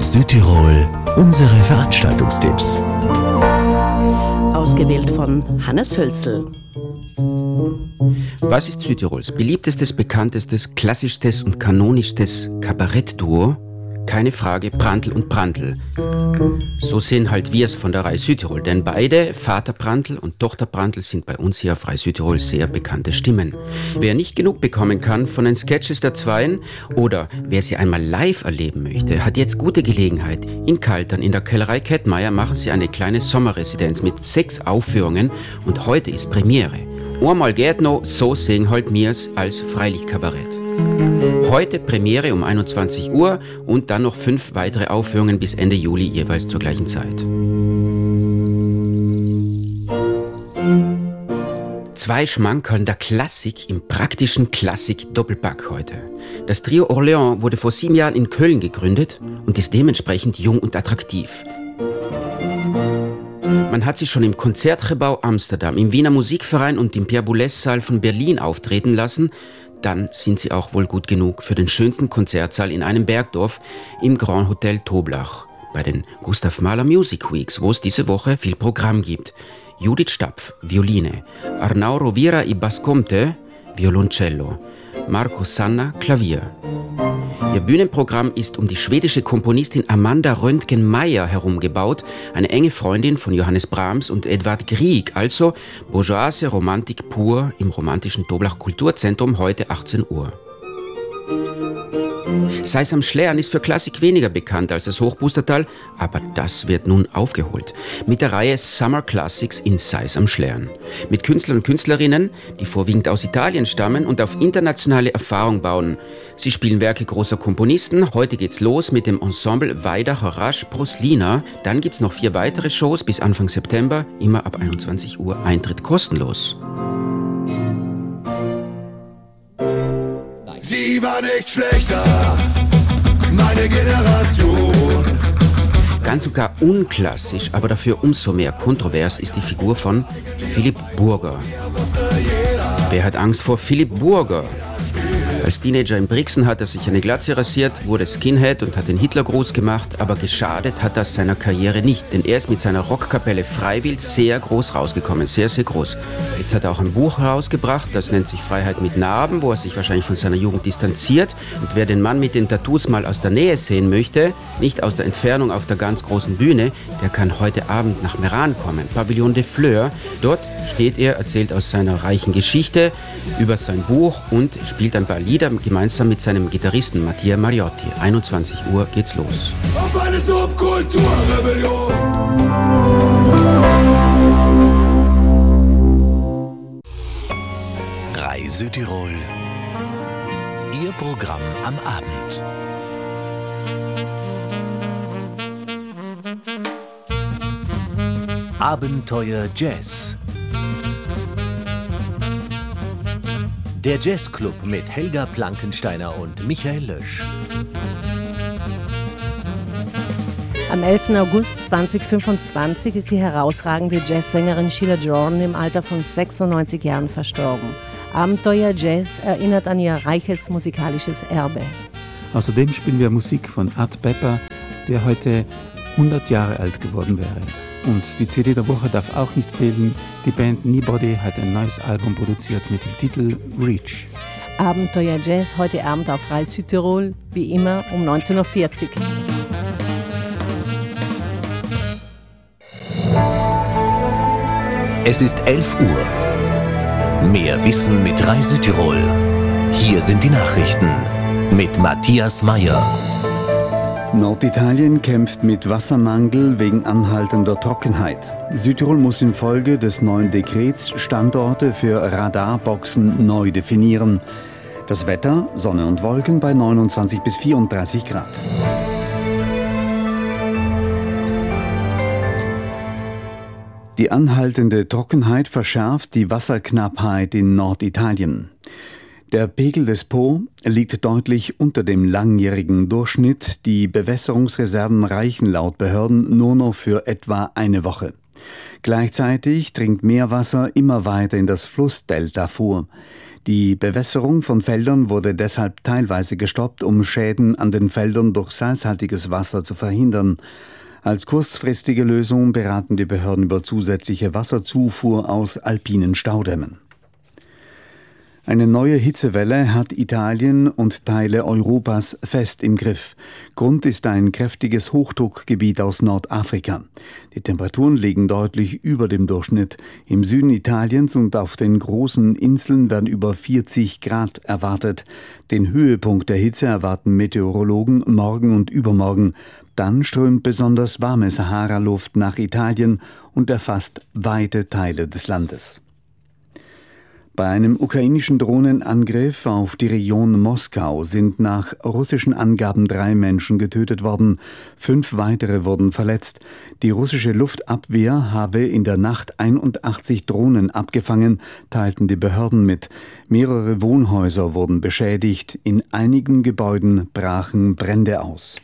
Südtirol, unsere Veranstaltungstipps. Ausgewählt von Hannes Hölzl. Was ist Südtirols beliebtestes, bekanntestes, klassischstes und kanonischstes Kabarettduo? Keine Frage, Brandl und Brandl. So sehen halt wir es von der Rai Südtirol, denn beide, Vater Brandl und Tochter Brandl, sind bei uns hier auf Rai Südtirol sehr bekannte Stimmen. Wer nicht genug bekommen kann von den Sketches der Zweien oder wer sie einmal live erleben möchte, hat jetzt gute Gelegenheit. In Kaltern, in der Kellerei Kettmeier, machen sie eine kleine Sommerresidenz mit 6 Aufführungen und heute ist Premiere. Einmal geht noch, so sehen halt mir's als Freilichtkabarett. Heute Premiere um 21 Uhr und dann noch 5 weitere Aufführungen bis Ende Juli, jeweils zur gleichen Zeit. 2 Schmankerln der Klassik im praktischen Klassik-Doppelpack heute. Das Trio Orléans wurde vor 7 Jahren in Köln gegründet und ist dementsprechend jung und attraktiv. Man hat sie schon im Konzertgebouw Amsterdam, im Wiener Musikverein und im Pierre Boulez-Saal von Berlin auftreten lassen. Dann sind sie auch wohl gut genug für den schönsten Konzertsaal in einem Bergdorf im Grand Hotel Toblach bei den Gustav Mahler Music Weeks, wo es diese Woche viel Programm gibt. Judith Stapf, Violine, Arnau Rovira i Bascomte, Violoncello, Marco Sanna, Klavier. Ihr Bühnenprogramm ist um die schwedische Komponistin Amanda Röntgen-Meyer herumgebaut, eine enge Freundin von Johannes Brahms und Edvard Grieg, also Bourgeoise Romantik pur im romantischen Toblach Kulturzentrum, heute 18 Uhr. Seis am Schlern ist für Klassik weniger bekannt als das Hochbustertal, aber das wird nun aufgeholt. Mit der Reihe Summer Classics in Seis am Schlern. Mit Künstlern und Künstlerinnen, die vorwiegend aus Italien stammen und auf internationale Erfahrung bauen. Sie spielen Werke großer Komponisten. Heute geht's los mit dem Ensemble Vaidacher Rasch Proslina. Dann gibt's noch 4 weitere Shows bis Anfang September, immer ab 21 Uhr, Eintritt kostenlos. Sie war nicht schlechter, meine Generation. Ganz und gar unklassisch, aber dafür umso mehr kontrovers ist die Figur von Philipp Burger. Wer hat Angst vor Philipp Burger? Als Teenager in Brixen hat er sich eine Glatze rasiert, wurde Skinhead und hat den Hitlergruß gemacht, aber geschadet hat das seiner Karriere nicht, denn er ist mit seiner Rockkapelle Freiwild sehr groß rausgekommen, sehr, sehr groß. Jetzt hat er auch ein Buch herausgebracht, das nennt sich Freiheit mit Narben, wo er sich wahrscheinlich von seiner Jugend distanziert. Und wer den Mann mit den Tattoos mal aus der Nähe sehen möchte, nicht aus der Entfernung auf der ganz großen Bühne, der kann heute Abend nach Meran kommen, Pavillon des Fleurs. Dort steht er, erzählt aus seiner reichen Geschichte über sein Buch und spielt ein paar Lieder gemeinsam mit seinem Gitarristen Mattia Mariotti. 21 Uhr geht's los. Auf eine Subkulturrebellion. Rai Südtirol, Ihr Programm am Abend. Abenteuer Jazz. Der Jazzclub mit Helga Plankensteiner und Michael Lösch. Am 11. August 2025 ist die herausragende Jazzsängerin Sheila Jordan im Alter von 96 Jahren verstorben. Abenteuer Jazz erinnert an ihr reiches musikalisches Erbe. Außerdem spielen wir Musik von Art Pepper, der heute 100 Jahre alt geworden wäre. Und die CD der Woche darf auch nicht fehlen. Die Band Nobody hat ein neues Album produziert mit dem Titel Reach. Abenteuer Jazz heute Abend auf Rai Südtirol, wie immer um 19.40 Uhr. Es ist 11 Uhr. Mehr Wissen mit Rai Südtirol. Hier sind die Nachrichten mit Matthias Meyer. Norditalien kämpft mit Wassermangel wegen anhaltender Trockenheit. Südtirol muss infolge des neuen Dekrets Standorte für Radarboxen neu definieren. Das Wetter, Sonne und Wolken bei 29 bis 34 Grad. Die anhaltende Trockenheit verschärft die Wasserknappheit in Norditalien. Der Pegel des Po liegt deutlich unter dem langjährigen Durchschnitt. Die Bewässerungsreserven reichen laut Behörden nur noch für etwa eine Woche. Gleichzeitig dringt Meerwasser immer weiter in das Flussdelta vor. Die Bewässerung von Feldern wurde deshalb teilweise gestoppt, um Schäden an den Feldern durch salzhaltiges Wasser zu verhindern. Als kurzfristige Lösung beraten die Behörden über zusätzliche Wasserzufuhr aus alpinen Staudämmen. Eine neue Hitzewelle hat Italien und Teile Europas fest im Griff. Grund ist ein kräftiges Hochdruckgebiet aus Nordafrika. Die Temperaturen liegen deutlich über dem Durchschnitt. Im Süden Italiens und auf den großen Inseln werden über 40 Grad erwartet. Den Höhepunkt der Hitze erwarten Meteorologen morgen und übermorgen. Dann strömt besonders warme Sahara-Luft nach Italien und erfasst weite Teile des Landes. Bei einem ukrainischen Drohnenangriff auf die Region Moskau sind nach russischen Angaben 3 Menschen getötet worden, 5 weitere wurden verletzt. Die russische Luftabwehr habe in der Nacht 81 Drohnen abgefangen, teilten die Behörden mit. Mehrere Wohnhäuser wurden beschädigt, in einigen Gebäuden brachen Brände aus.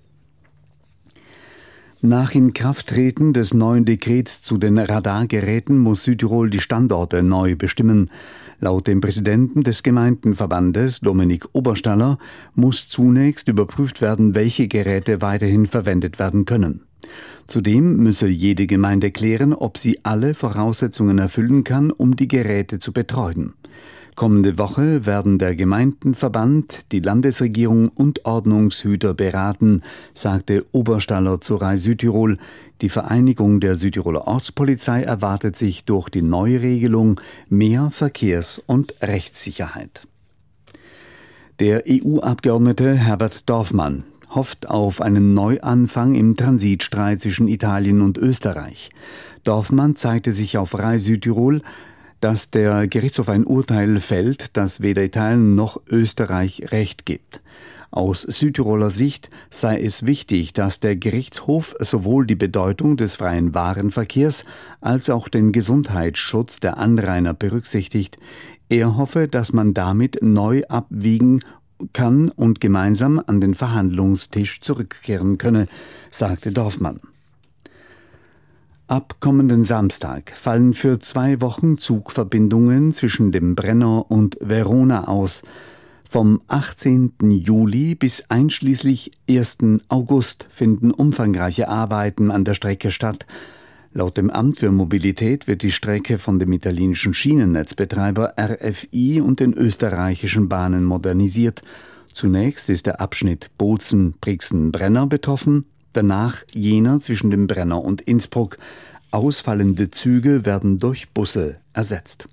Nach Inkrafttreten des neuen Dekrets zu den Radargeräten muss Südtirol die Standorte neu bestimmen. Laut dem Präsidenten des Gemeindenverbandes, Dominik Oberstaller, muss zunächst überprüft werden, welche Geräte weiterhin verwendet werden können. Zudem müsse jede Gemeinde klären, ob sie alle Voraussetzungen erfüllen kann, um die Geräte zu betreuen. Kommende Woche werden der Gemeindenverband, die Landesregierung und Ordnungshüter beraten, sagte Oberstaller zu Rai Südtirol. Die Vereinigung der Südtiroler Ortspolizei erwartet sich durch die neue Regelung mehr Verkehrs- und Rechtssicherheit. Der EU-Abgeordnete Herbert Dorfmann hofft auf einen Neuanfang im Transitstreit zwischen Italien und Österreich. Dorfmann zeigte sich auf Rai Südtirol, dass der Gerichtshof ein Urteil fällt, das weder Italien noch Österreich Recht gibt. Aus Südtiroler Sicht sei es wichtig, dass der Gerichtshof sowohl die Bedeutung des freien Warenverkehrs als auch den Gesundheitsschutz der Anrainer berücksichtigt. Er hoffe, dass man damit neu abwiegen kann und gemeinsam an den Verhandlungstisch zurückkehren könne, sagte Dorfmann. Ab kommenden Samstag fallen für 2 Wochen Zugverbindungen zwischen dem Brenner und Verona aus. Vom 18. Juli bis einschließlich 1. August finden umfangreiche Arbeiten an der Strecke statt. Laut dem Amt für Mobilität wird die Strecke von dem italienischen Schienennetzbetreiber RFI und den österreichischen Bahnen modernisiert. Zunächst ist der Abschnitt Bozen-Brixen-Brenner betroffen, danach jener zwischen dem Brenner und Innsbruck. Ausfallende Züge werden durch Busse ersetzt.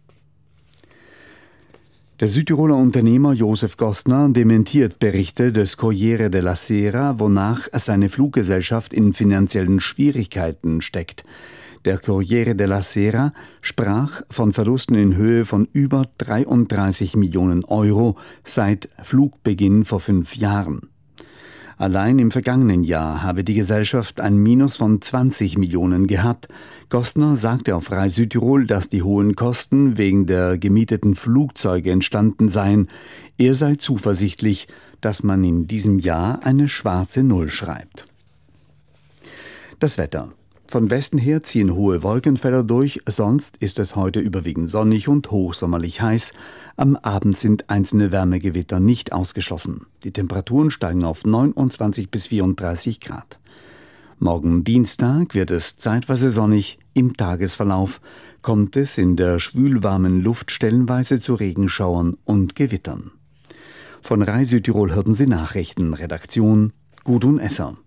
Der Südtiroler Unternehmer Josef Gostner dementiert Berichte des Corriere della Sera, wonach seine Fluggesellschaft in finanziellen Schwierigkeiten steckt. Der Corriere della Sera sprach von Verlusten in Höhe von über 33 Millionen Euro seit Flugbeginn vor 5 Jahren. Allein im vergangenen Jahr habe die Gesellschaft ein Minus von 20 Millionen gehabt. Gostner sagte auf Rai Südtirol, dass die hohen Kosten wegen der gemieteten Flugzeuge entstanden seien. Er sei zuversichtlich, dass man in diesem Jahr eine schwarze Null schreibt. Das Wetter. Von Westen her ziehen hohe Wolkenfelder durch, sonst ist es heute überwiegend sonnig und hochsommerlich heiß. Am Abend sind einzelne Wärmegewitter nicht ausgeschlossen. Die Temperaturen steigen auf 29 bis 34 Grad. Morgen Dienstag wird es zeitweise sonnig. Im Tagesverlauf kommt es in der schwülwarmen Luft stellenweise zu Regenschauern und Gewittern. Von Rai Südtirol hörten Sie Nachrichten. Redaktion Gudrun Esser.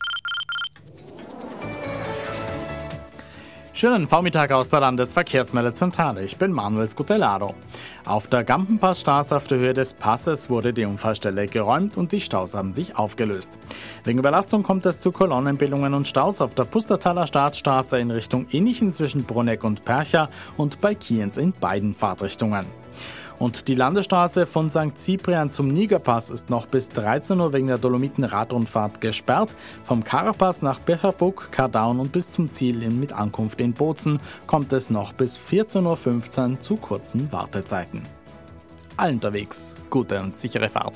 Schönen Vormittag aus der Landesverkehrsmeldezentrale. Ich bin Manuel Scutellaro. Auf der Gampenpassstraße auf der Höhe des Passes wurde die Unfallstelle geräumt und die Staus haben sich aufgelöst. Wegen Überlastung kommt es zu Kolonnenbildungen und Staus auf der Pustertaler Staatsstraße in Richtung Innichen zwischen Bruneck und Percha und bei Kienz in beiden Fahrtrichtungen. Und die Landesstraße von St. Cyprian zum Nigerpass ist noch bis 13 Uhr wegen der Dolomiten-Radrundfahrt gesperrt. Vom Karpass nach Becherbuck, Kardaun und bis zum Ziel mit Ankunft in Bozen kommt es noch bis 14.15 Uhr zu kurzen Wartezeiten. Allen unterwegs gute und sichere Fahrt.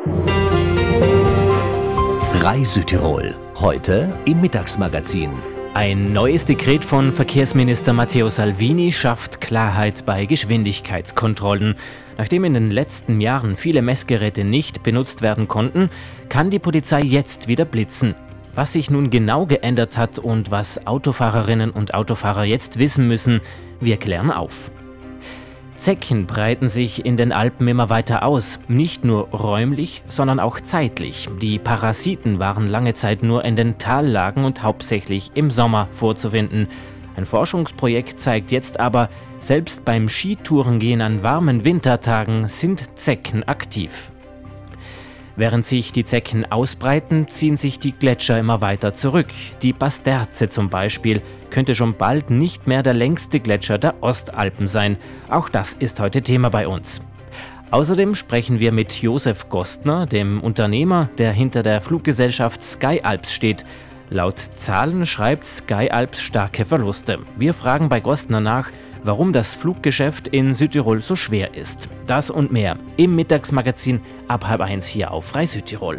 Rai Südtirol. Heute im Mittagsmagazin. Ein neues Dekret von Verkehrsminister Matteo Salvini schafft Klarheit bei Geschwindigkeitskontrollen. Nachdem in den letzten Jahren viele Messgeräte nicht benutzt werden konnten, kann die Polizei jetzt wieder blitzen. Was sich nun genau geändert hat und was Autofahrerinnen und Autofahrer jetzt wissen müssen, wir klären auf. Zecken breiten sich in den Alpen immer weiter aus, nicht nur räumlich, sondern auch zeitlich. Die Parasiten waren lange Zeit nur in den Tallagen und hauptsächlich im Sommer vorzufinden. Ein Forschungsprojekt zeigt jetzt aber, selbst beim Skitourengehen an warmen Wintertagen sind Zecken aktiv. Während sich die Zecken ausbreiten, ziehen sich die Gletscher immer weiter zurück. Die Basterze zum Beispiel könnte schon bald nicht mehr der längste Gletscher der Ostalpen sein. Auch das ist heute Thema bei uns. Außerdem sprechen wir mit Josef Gostner, dem Unternehmer, der hinter der Fluggesellschaft SkyAlps steht. Laut Zahlen schreibt SkyAlps starke Verluste. Wir fragen bei Gostner nach, warum das Fluggeschäft in Südtirol so schwer ist. Das und mehr im Mittagsmagazin ab 12:30 hier auf Frei Südtirol.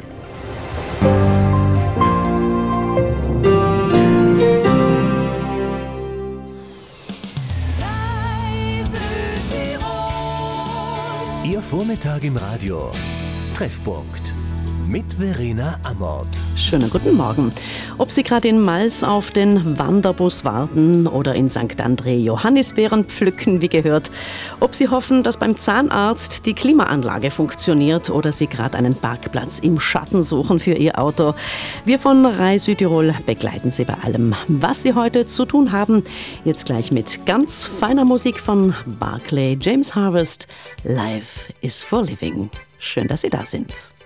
Ihr Vormittag im Radio. Treffpunkt mit Verena Amort. Schönen guten Morgen. Ob Sie gerade in Mals auf den Wanderbus warten oder in St. André Johannisbeeren pflücken, wie gehört, ob Sie hoffen, dass beim Zahnarzt die Klimaanlage funktioniert oder Sie gerade einen Parkplatz im Schatten suchen für Ihr Auto. Wir von Rai Südtirol begleiten Sie bei allem, was Sie heute zu tun haben. Jetzt gleich mit ganz feiner Musik von Barclay James Harvest. Life is for living. Schön, dass Sie da sind.